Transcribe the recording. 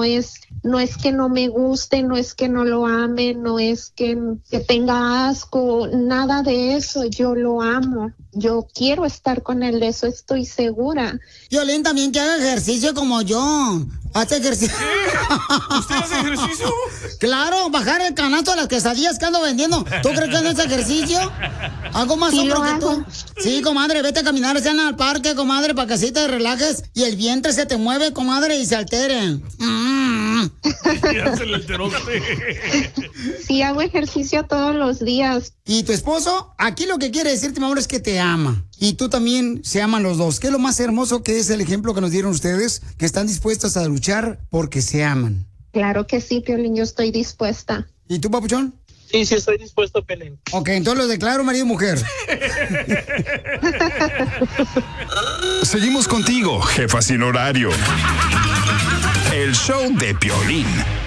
no es que no me guste, no es que no lo ame, no es que tenga asco, nada de eso. Yo lo amo. Yo quiero estar con él, de eso estoy segura. Violín, también que haga ejercicio como yo. Hace ejercicio. ¿Qué? ¿Usted hace ejercicio? Claro, bajar el canasto de las quesadillas que ando vendiendo. ¿Tú crees que no es ejercicio? Algo más Sí, otro lo que hago. tú. Sí, comadre, vete a caminar al parque, comadre, para que así te relajes y el vientre se te mueve, comadre, y se altere. Ya se le alteró usted. Sí, hago ejercicio todos los días. ¿Y tu esposo? Aquí lo que quiere decirte, mi amor, es que te ama. Y tú también se aman los dos. ¿Qué es lo más hermoso que es el ejemplo que nos dieron ustedes? Que están dispuestos a luchar porque se aman. Claro que sí, Piolín, yo estoy dispuesta. ¿Y tú, papuchón? Sí, estoy dispuesto, Pelín. Ok, entonces lo declaro marido y mujer. Seguimos contigo, jefa sin horario. El show de Piolín.